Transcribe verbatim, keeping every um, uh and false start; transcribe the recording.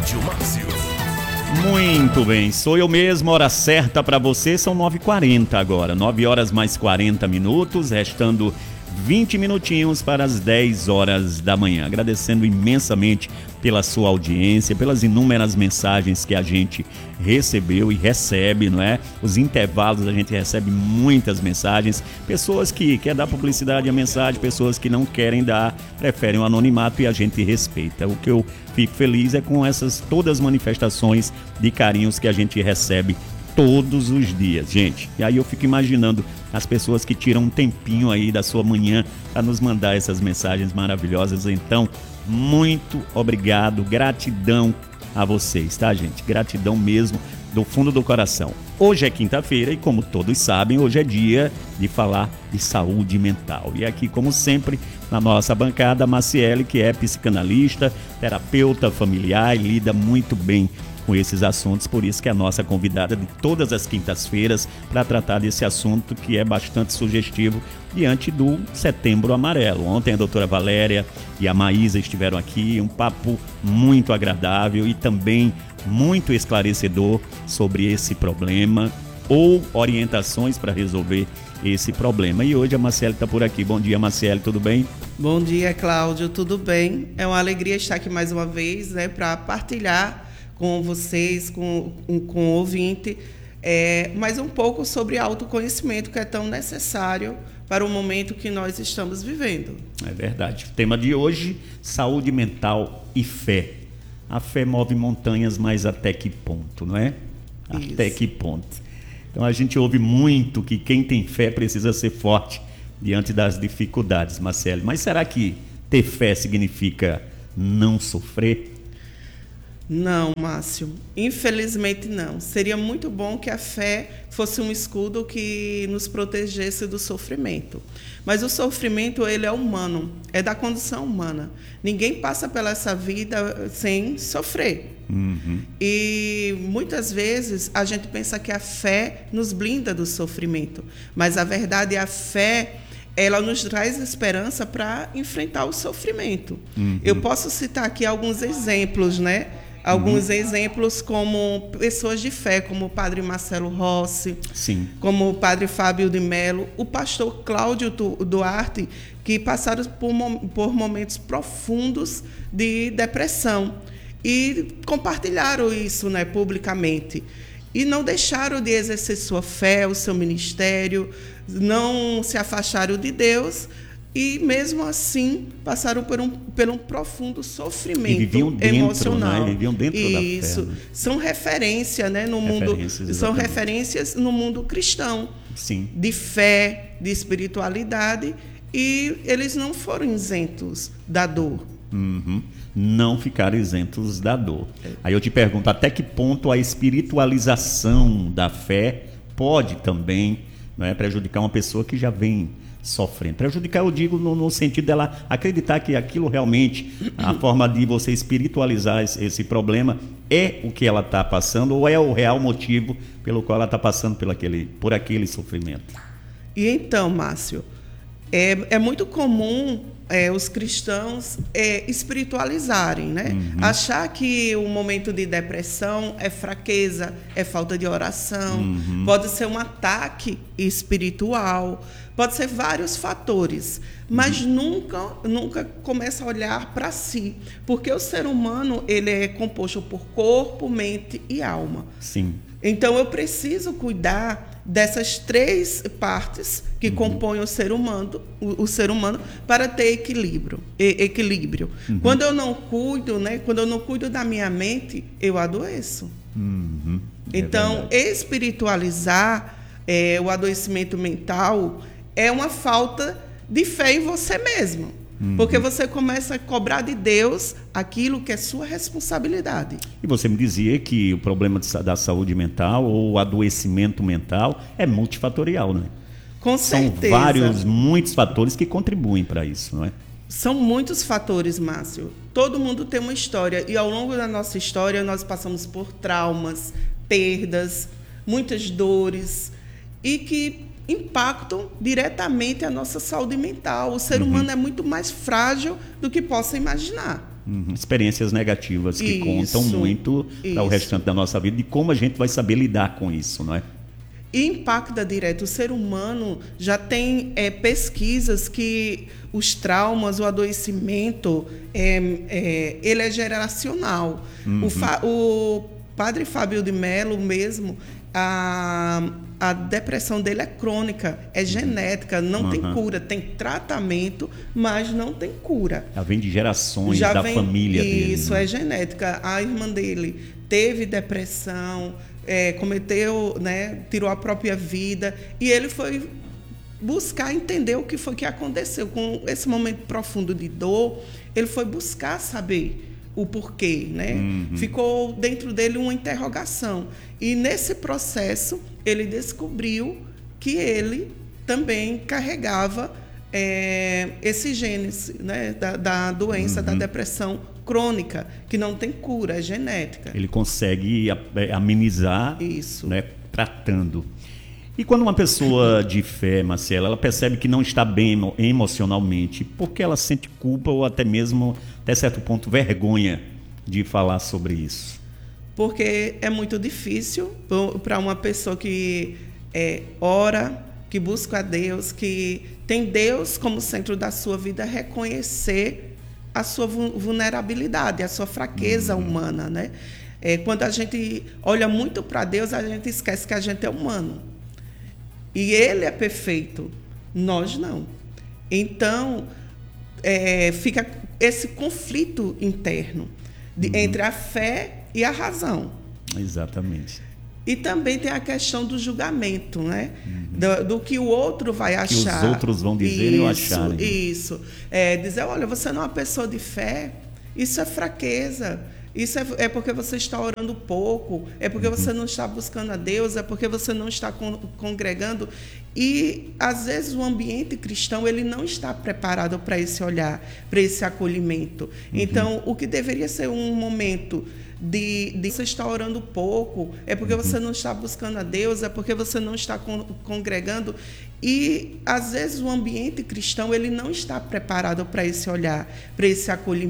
Cláudio Márcio. Muito bem, sou eu mesmo, hora certa para você, são nove e quarenta agora, nove horas mais quarenta minutos, restando vinte minutinhos para as dez horas da manhã. Agradecendo imensamente pela sua audiência, pelas inúmeras mensagens que a gente recebeu e recebe, não é? Os intervalos a gente recebe muitas mensagens, pessoas que querem dar publicidade à mensagem, pessoas que não querem dar, preferem o anonimato e a gente respeita. O que eu fico feliz é com essas todas as manifestações de carinhos que a gente recebe todos os dias, gente. E aí eu fico imaginando as pessoas que tiram um tempinho aí da sua manhã para nos mandar essas mensagens maravilhosas. Então, muito obrigado, gratidão a vocês, tá, gente? Gratidão mesmo, do fundo do coração. Hoje é quinta-feira e, como todos sabem, hoje é dia de falar de saúde mental. E aqui, como sempre, na nossa bancada, a Maciele, que é psicanalista, terapeuta familiar e lida muito bem com esses assuntos, por isso que é a nossa convidada de todas as quintas-feiras para tratar desse assunto que é bastante sugestivo diante do Setembro Amarelo. Ontem a doutora Valéria e a Maísa estiveram aqui, um papo muito agradável e também muito esclarecedor sobre esse problema ou orientações para resolver esse problema. E hoje a Maciele está por aqui. Bom dia, Maciele, tudo bem? Bom dia, Cláudio, tudo bem? É uma alegria estar aqui mais uma vez, né, para partilhar com vocês, com, com o ouvinte, é, mais um pouco sobre autoconhecimento, que é tão necessário para o momento que nós estamos vivendo. É verdade. O tema de hoje, saúde mental e fé. A fé move montanhas, mas até que ponto, não é? Isso. Até que ponto. Então a gente ouve muito que quem tem fé precisa ser forte diante das dificuldades, Marcelo. Mas será que ter fé significa não sofrer? Não, Márcio, infelizmente não. Seria muito bom que a fé fosse um escudo que nos protegesse do sofrimento. Mas o sofrimento, ele é humano, é da condição humana. Ninguém passa pela essa vida sem sofrer. Uhum. E muitas vezes a gente pensa que a fé nos blinda do sofrimento. Mas a verdade é a fé, ela nos traz esperança para enfrentar o sofrimento. Uhum. Eu posso citar aqui alguns exemplos, né? Alguns uhum. exemplos como pessoas de fé, como o padre Marcelo Rossi, Sim. como o padre Fábio de Mello, o pastor Cláudio Duarte, que passaram por, por momentos profundos de depressão e compartilharam isso, né, publicamente. E não deixaram de exercer sua fé, o seu ministério, não se afastaram de Deus. E, mesmo assim, passaram por um, por um profundo sofrimento e viviam dentro, emocional. Né? Viviam dentro Isso. da fé. Né? São referência, né, no mundo, são referências no mundo cristão. Sim. De fé, de espiritualidade. E eles não foram isentos da dor. Uhum. Não ficaram isentos da dor. É. Aí eu te pergunto, até que ponto a espiritualização da fé pode também, não é, prejudicar uma pessoa que já vem sofrendo? Prejudicar, eu digo, no, no sentido dela acreditar que aquilo realmente, a forma de você espiritualizar esse, esse problema é o que ela está passando ou é o real motivo pelo qual ela está passando por aquele, por aquele sofrimento. E então, Márcio, é, é muito comum é, os cristãos é, espiritualizarem, né? Uhum. Achar que o momento de depressão é fraqueza, é falta de oração, uhum. pode ser um ataque espiritual, pode ser vários fatores, mas uhum. nunca, nunca começa a olhar para si, porque o ser humano, ele é composto por corpo, mente e alma. Sim. Então eu preciso cuidar dessas três partes que uhum. compõem o ser humano, o, o ser humano, para ter equilíbrio. E, equilíbrio. Uhum. Quando eu não cuido, né? Quando eu não cuido da minha mente, eu adoeço. Uhum. É então, verdade. espiritualizar é, o adoecimento mental é uma falta de fé em você mesmo. Uhum. Porque você começa a cobrar de Deus aquilo que é sua responsabilidade. E você me dizia que o problema de, da saúde mental ou o adoecimento mental é multifatorial, não é? Com certeza. São vários, muitos fatores que contribuem para isso, não é? São muitos fatores, Márcio. Todo mundo tem uma história. E ao longo da nossa história, nós passamos por traumas, perdas, muitas dores, e que impactam diretamente a nossa saúde mental. O ser uhum. humano é muito mais frágil do que possa imaginar. Uhum. Experiências negativas que Isso, contam muito para o restante da nossa vida, e como a gente vai saber lidar com isso, não é? E impacta direto. O ser humano já tem é, pesquisas que os traumas, o adoecimento, é, é, ele é geracional. Uhum. O, fa, o padre Fábio de Mello mesmo, a, a depressão dele é crônica, é genética, não uhum. tem cura. Tem tratamento, mas não tem cura. Já vem de gerações já da vem, família dele. Isso, né? É genética. A irmã dele teve depressão, É, cometeu, né, tirou a própria vida, e ele foi buscar entender o que foi que aconteceu. Com esse momento profundo de dor, ele foi buscar saber o porquê, né? Uhum. Ficou dentro dele uma interrogação. E nesse processo, ele descobriu que ele também carregava é, esse gene, né, da, da doença, uhum. da depressão crônica, que não tem cura, é genética. Ele consegue amenizar, isso, né, tratando. E quando uma pessoa de fé, Marcela, ela percebe que não está bem emocionalmente, porque ela sente culpa ou até mesmo, até certo ponto, vergonha de falar sobre isso? Porque é muito difícil para uma pessoa que é, ora, que busca a Deus, que tem Deus como centro da sua vida, reconhecer a sua vulnerabilidade, a sua fraqueza uhum. humana, né? É, quando a gente olha muito para Deus, a gente esquece que a gente é humano. E Ele é perfeito, nós não. Então, é, fica esse conflito interno de, uhum. entre a fé e a razão. Exatamente. E também tem a questão do julgamento, né? Uhum. Do, do que o outro vai achar. Que os outros vão dizer isso, ou acharem. Isso. É, dizer, olha, você não é uma pessoa de fé, isso é fraqueza. Isso é, é porque você está orando pouco, é porque uhum. você não está buscando a Deus, é porque você não está con- congregando. E, às vezes, o ambiente cristão ele não está preparado para esse olhar, para esse acolhimento. Uhum. Então, o que deveria ser um momento de, de você estar orando pouco, é porque uhum. você não está buscando a Deus, é porque você não está con- congregando. E, às vezes, o ambiente cristão ele não está preparado para esse olhar, para esse acolhimento.